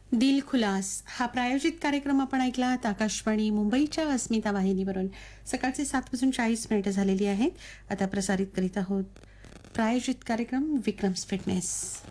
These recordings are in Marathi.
दिलखुलास हा प्रायोजित कार्यक्रम आपण ऐकलात आकाशवाणी मुंबईच्या अस्मिता वाहिनीवरून. सकाळचे 7:40 झालेली आहेत. आता प्रसारित करीत आहोत प्रायोजित कार्यक्रम विक्रम्स फिटनेस.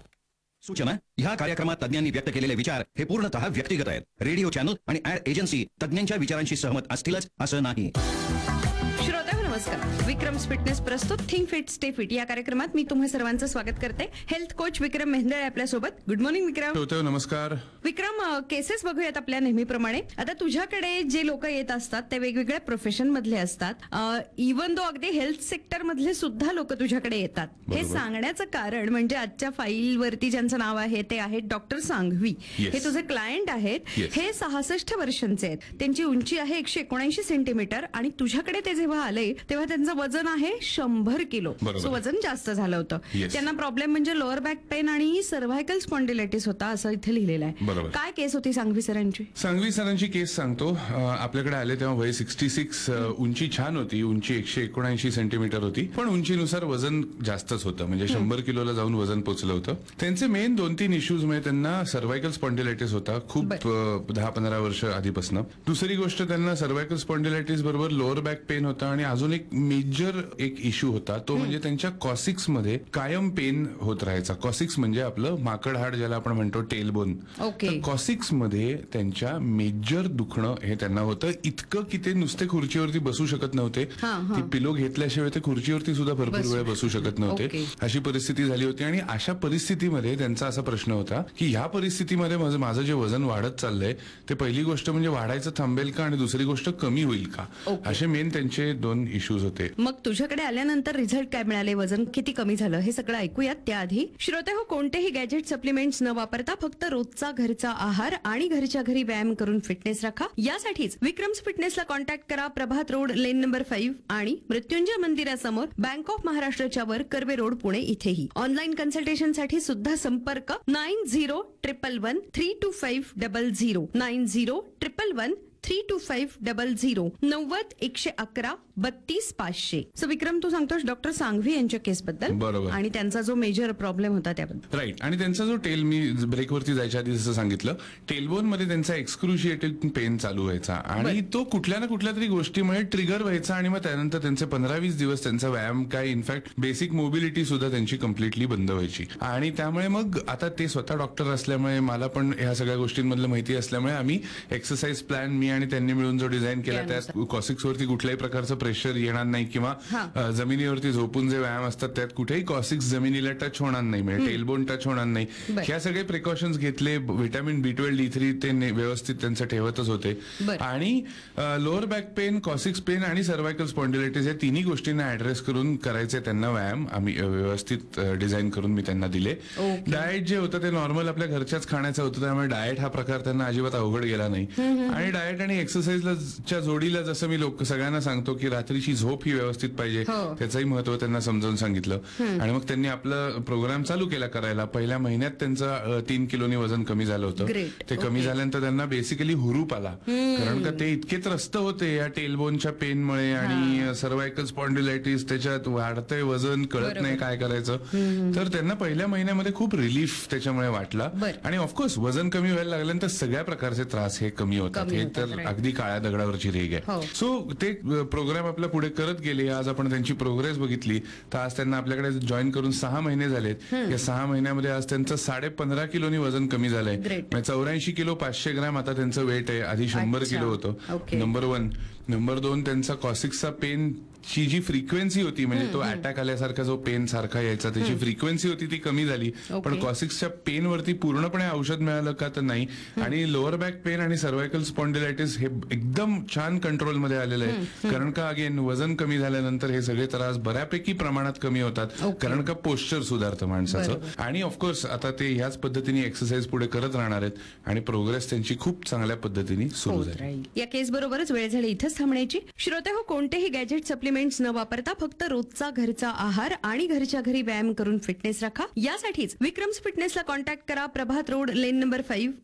सूचना: ह्या कार्यक्रमात तज्ञांनी व्यक्त केलेले विचार हे पूर्णतः व्यक्तिगत आहेत. रेडिओ चॅनल आणि ऍड एजन्सी तज्ञांच्या विचारांशी सहमत असतीलच असं नाही. श्रोत्यांनो नमस्कार. विक्रम्स फिटनेस प्रस्तुत थिंक फिट स्टे फिट या कार्यक्रमात मी तुम्हा सर्वांचं स्वागत करते. हेल्थ कोच विक्रम मेहंदळे आपल्या सोबत. गुड मॉर्निंग विक्रम. श्रोत्यांनो नमस्कार. विक्रम, केसेस बघूयात आपल्या नेहमीप्रमाणे. आता तुझ्याकडे जे लोक येत असतात ते वेगवेगळ्या प्रोफेशन मधले असतात. इव्हन दो अगदी हेल्थ सेक्टर मधले सुद्धा लोक तुझ्याकडे येतात. हे सांगण्याचं कारण म्हणजे आजच्या फाईल वरती ज्यांचं नाव आहे ते आहेत डॉक्टर सांघवी. हे तुझे क्लायंट आहेत. हे 66 वर्षांचे आहेत. त्यांची उंची आहे 179 सेंटीमीटर आणि तुझ्याकडे ते जेव्हा आले तेव्हा त्यांचं वजन आहे 100 किलो. सो वजन जास्त झालं होतं. त्यांना प्रॉब्लेम म्हणजे लोअर बॅक पेन आणि सर्व्हायकल स्पॉन्डिलायटिस होता असं इथे लिहिलेलं आहे. काय केस होती सांघवी सरांची? सांघवी सरांची केस सांगतो. आपल्याकडे आले तेव्हा वय 66, उंची छान होती. उंची 179 सेंटीमीटर होती, पण उंचीनुसार वजन जास्तच होतं. म्हणजे 100 किलोला जाऊन वजन पोहोचलं होतं. त्यांचे मेन 2-3 इश्यूज म्हणजे त्यांना सर्व्हायकल स्पॉन्डिलायटिस होता खूप 10-15 वर्ष आधीपासून. दुसरी गोष्ट, त्यांना सर्व्हायकल स्पॉन्डिलायटिस बरोबर लोअर बॅक पेन होता आणि अजून एक मेजर इश्यू होता तो म्हणजे त्यांच्या कॉसिक्स मध्ये कायम पेन होत राहायचा. कॉसिक्स म्हणजे आपलं माकड हाड ज्याला आपण म्हणतो टेलबोन. कॉसिक्स मध्ये त्यांच्या मेजर दुखणं हे त्यांना होतं. इतकं की ते नुसते खुर्चीवरती बसू शकत नव्हते. ती पिलो घेतल्याशिवाय ते खुर्चीवरती सुद्धा भरपूर वेळ बसू शकत नव्हते. अशी परिस्थिती झाली होती. आणि अशा परिस्थितीमध्ये त्यांचा असा प्रश्न होता की ह्या परिस्थितीमध्ये माझं जे वजन वाढत चाललंय ते पहिली गोष्ट म्हणजे वाढायचं थांबेल का आणि दुसरी गोष्ट कमी होईल का, असे मेन त्यांचे 2 इश्यूज होते. मग तुझ्याकडे आल्यानंतर रिझल्ट काय मिळाले, वजन किती कमी झालं हे सगळं ऐकूयात. त्याआधी श्रोते हो, कोणतेही गॅजेट सप्लिमेंट्स न वापरता फक्त रोजचा घरचा आहार आणि घरच्या घरी व्यायाम करून फिटनेस राखा. यासाठीच विक्रम्स फिटनेसला कॉन्टॅक्ट करा. प्रभात रोड, लेन नंबर 5 आणि मृत्युंजय मंदिरासमोर, बँक ऑफ महाराष्ट्राच्या वर, कर्वे रोड, पुणे इथेही. ऑनलाईन कन्सल्टेशनसाठी सुद्धा संपर्क 9011132500 9011132500 90-111-32-500. सो विक्रम, तू सांगतोस डॉक्टर सांघवी यांच्या केसबद्दल. बरोबर. आणि त्यांचा जो मेजर प्रॉब्लेम होता त्याबद्दल. राईट. आणि त्यांचा जो मी ब्रेकवरती जायच्या आधी जसं सांगितलं, टेलबोन मध्ये त्यांचा एक्सक्रुशिएटिंग पेन चालू व्हायचा आणि तो कुठल्या ना कुठल्या तरी गोष्टीमुळे ट्रिगर व्हायचा आणि मग त्यानंतर त्यांचे 15-20 दिवस त्यांचा व्यायाम काय, इनफॅक्ट बेसिक मोबिलिटी सुद्धा त्यांची कम्प्लिटली बंद व्हायची. आणि त्यामुळे मग आता ते स्वतः डॉक्टर असल्यामुळे, मला पण ह्या सगळ्या गोष्टींमधलं माहिती असल्यामुळे आम्ही एक्सरसाइज प्लॅन मी आणि त्यांनी मिळून जो डिझाईन केला त्यात कॉसिक्स वरती कुठल्याही प्रकारचं प्रेशर येणार नाही किंवा जमिनीवरती झोपून जे व्यायाम असतात त्यात कुठेही कॉसिक्स जमिनीला टच होणार नाही, म्हणजे टेलबोन टच होणार नाही. ह्या सगळे प्रिकॉशन्स घेतले. व्हिटॅमिन B12, D3 ते व्यवस्थित त्यांचं ठेवतच होते. आणि lower back pain, cos x pen आणि सर्व्हायकल स्पॉन्डिलायटिस या तिन्ही गोष्टींना ऍड्रेस करून करायचे त्यांना व्यायाम आम्ही व्यवस्थित डिझाईन करून मी त्यांना दिले. डाएट जे होतं ते नॉर्मल आपल्या घरच्याच खाण्याचं होतं, त्यामुळे डाएट हा प्रकार त्यांना अजिबात अवघड गेला नाही. आणि डाएट आणि एक्सरसाइजच्या जोडीला जसं मी सगळ्यांना सांगतो की रात्रीची झोप ही व्यवस्थित पाहिजे, त्याचंही महत्व त्यांना समजावून सांगितलं. आणि मग त्यांनी आपलं प्रोग्राम चालू केला करायला. पहिल्या महिन्यात त्यांचं 3 किलोनी वजन कमी झालं होतं. ते कमी झाल्यानंतर त्यांना बेसिकली हुरूप आला, कारण का ते इतके त्रस्त होते या टेलबोनच्या पेनमुळे आणि सर्व्हायकल स्पॉन्डिलायटिस, त्याच्यात वाढतंय वजन, कळत नाही काय करायचं. तर त्यांना पहिल्या महिन्यामध्ये खूप रिलीफ त्याच्यामुळे वाटला. आणि ऑफकोर्स वजन कमी व्हायला लागल्यानंतर सगळ्या प्रकारचे त्रास हे कमी होतात. हे तर अगदी काळ्या दगडावरची रेग आहे. सो ते प्रोग्राम आपल्या पुढे करत गेले. आज आपण त्यांची प्रोग्रेस बघितली तर आज त्यांना आपल्याकडे जॉईन करून 6 महिने झालेत. या 6 महिन्यामध्ये आज त्यांचं 15.5 किलोनी वजन कमी झालंय. 84 किलो 500 ग्रॅम आता त्यांचं वेट आहे. आधी 100 किलो होतं. नंबर 1. नंबर 2, त्यांचा कॉसिक्सचा पेन ची जी फ्रिक्वेन्सी होती, म्हणजे तो अटॅक आल्यासारखा जो पेन सारखा यायचा, त्याची फ्रिक्वेन्सी होती ती कमी झाली. पण कॉसिक्सच्या पेन वरती पूर्णपणे औषध मिळालं का तर नाही. आणि लोअर बॅक पेन आणि सर्व्हायकल स्पॉन्डिलायटिस हे एकदम छान कंट्रोलमध्ये आलेलं आहे. कारण का अगेन वजन कमी झाल्यानंतर हे सगळे त्रास बऱ्यापैकी प्रमाणात कमी होतात. कारण का पोश्चर सुधारतं माणसाचं. आणि ऑफकोर्स आता ते ह्याच पद्धतीने एक्सरसाइज पुढे करत राहणार आहेत आणि प्रोग्रेस त्यांची खूप चांगल्या पद्धतीने सुरू झाली. या केस बरोबरच वेळ झाली इथंच थांबण्याची. श्रोते हो, कोणतेही गॅजेट सप्लिमेंट्स न वापरता फक्त रोजचा घरचा आहार आणि घरच्या घरी व्यायाम करून फिटनेस राखा. यासाठीच विक्रम्स फिटनेसला कॉन्टॅक्ट करा. प्रभात रोड, लेन नंबर 5